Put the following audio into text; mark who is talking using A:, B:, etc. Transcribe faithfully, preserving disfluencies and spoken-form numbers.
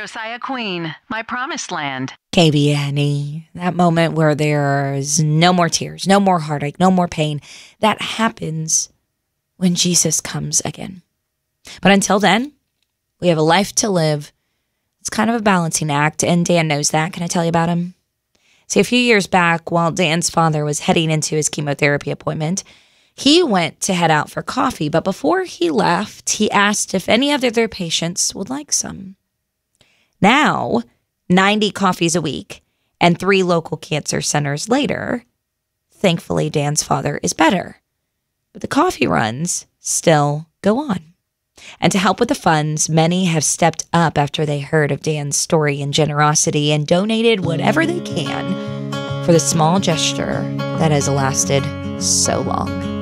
A: Josiah Queen, My Promised Land.
B: K B N E, that moment where there's no more tears, no more heartache, no more pain. That happens when Jesus comes again. But until then, we have a life to live. It's kind of a balancing act, and Dan knows that. Can I tell you about him? See, a few years back, while Dan's father was heading into his chemotherapy appointment, he went to head out for coffee, but before he left, he asked if any of their patients would like some. Now, ninety coffees a week and three local cancer centers later, thankfully Dan's father is better. But the coffee runs still go on. And to help with the funds, many have stepped up after they heard of Dan's story and generosity and donated whatever they can for the small gesture that has lasted so long.